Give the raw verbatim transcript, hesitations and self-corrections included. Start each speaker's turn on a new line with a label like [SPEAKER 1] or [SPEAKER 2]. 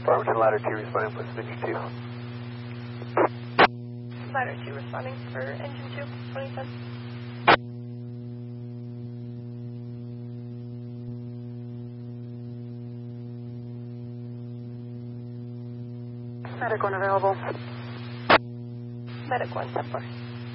[SPEAKER 1] Farmington Ladder two responding for Engine two.
[SPEAKER 2] Ladder two responding for Engine two, twenty-seven.
[SPEAKER 3] Medic one available.
[SPEAKER 2] Medic one, ten four.